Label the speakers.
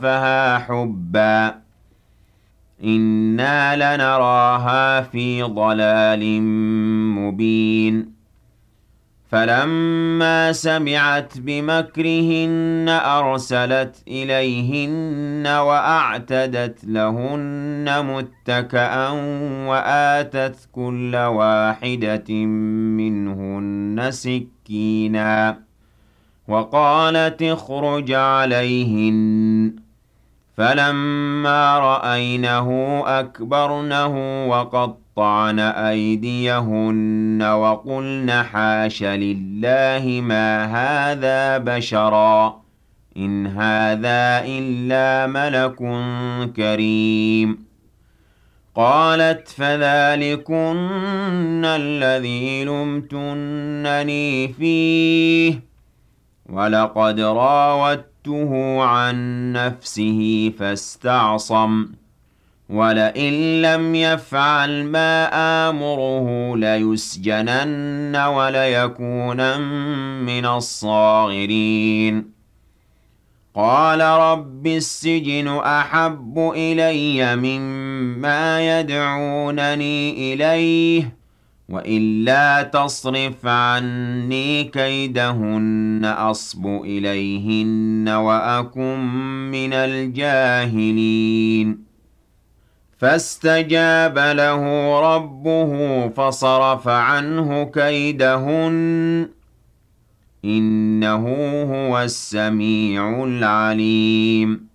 Speaker 1: فها حبا إنا لنراها في ضلال مبين فلما سمعت بمكرهن أرسلت إليهن وأعتدت لهن متكأ وآتت كل واحدة منهن سكينا وقالت اخرج عليهن فلما رأينه أكبرنه وقطعن أيديهن وقلن حاش لله ما هذا بشرا إن هذا إلا ملك كريم قالت فذلكن الذي لمتنني فيه ولقد راودته عن نفسه فاستعصم ولئن لم يفعل ما آمره ليسجنن وليكونن من الصاغرين قال رب السجن أحب إلي مما يدعونني إليه وإلا تصرف عني كيدهن أصب إليهن وأكن من الجاهلين فاستجاب له ربه فصرف عنه كيدهن إنه هو السميع العليم